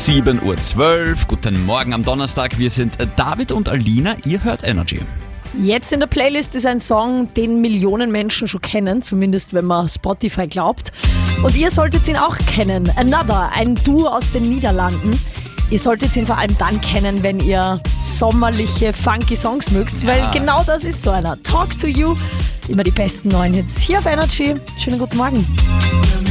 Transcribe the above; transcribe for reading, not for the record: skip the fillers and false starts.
7.12 Uhr. Guten Morgen am Donnerstag. Wir sind David und Alina. Ihr hört Energy. Jetzt in der Playlist ist ein Song, den Millionen Menschen schon kennen, zumindest wenn man Spotify glaubt. Und ihr solltet ihn auch kennen. Another, ein Duo aus den Niederlanden. Ihr solltet ihn vor allem dann kennen, wenn ihr sommerliche, funky Songs mögt, weil genau das ist so einer. Talk to You, immer die besten neuen Hits hier auf Energy. Schönen guten Morgen.